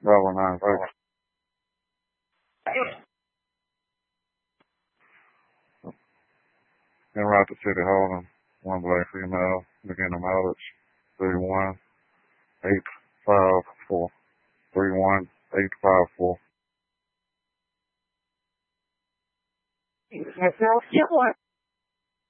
$9. En route to City Hall, one black female, beginning mileage 31854. 31854. Yes,